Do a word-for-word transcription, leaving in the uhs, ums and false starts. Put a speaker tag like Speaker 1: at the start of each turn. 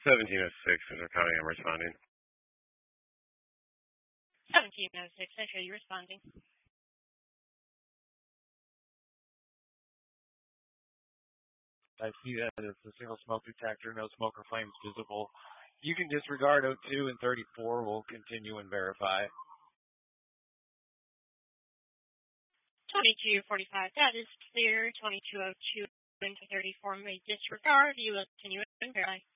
Speaker 1: seventeen oh six, Central County, I'm responding.
Speaker 2: seventeen oh six, Central, you responding.
Speaker 3: I see that it's a single smoke detector, no smoke or flames visible. You can disregard oh two and thirty-four. We'll continue and verify.
Speaker 2: twenty-two forty-five, that is clear. twenty-two oh two and thirty-four may disregard. You will continue and verify.